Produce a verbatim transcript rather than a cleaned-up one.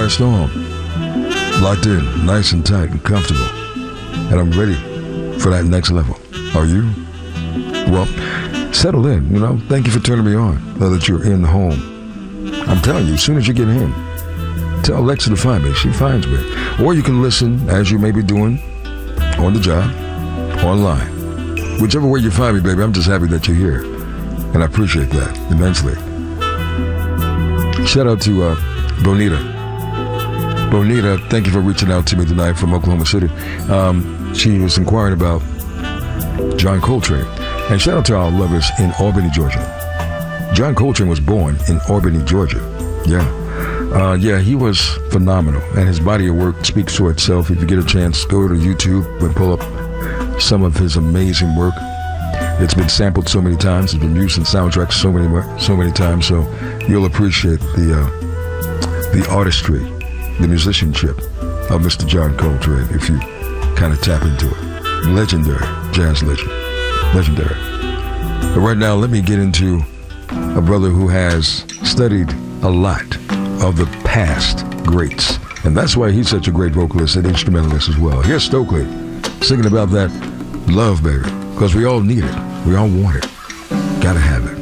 pressed on, locked in, nice and tight and comfortable. And I'm ready for that next level. Are you? Well, settle in, you know. Thank you for turning me on, now that you're in home. I'm telling you, as soon as you get in, tell Alexa to find me. She finds me. Or you can listen, as you may be doing, on the job, online. Whichever way you find me, baby, I'm just happy that you're here. And I appreciate that immensely. Shout out to uh, Bonita. Bonita, thank you for reaching out to me tonight from Oklahoma City. Um, she was inquiring about John Coltrane. And shout out to our lovers in Albany, Georgia. John Coltrane was born in Albany, Georgia. Yeah. Uh, yeah, he was phenomenal. And his body of work speaks for itself. If you get a chance, go to YouTube and pull up some of his amazing work. It's been sampled so many times. It's been used in soundtracks so many so many times. So you'll appreciate the uh, the artistry, the musicianship of Mister John Coltrane if you kind of tap into it. Legendary, jazz legend. Legendary. But right now, let me get into a brother who has studied a lot of the past greats. And that's why he's such a great vocalist and instrumentalist as well. Here's Stokely singing about that love, baby. Because we all need it. We all want it. Gotta have it.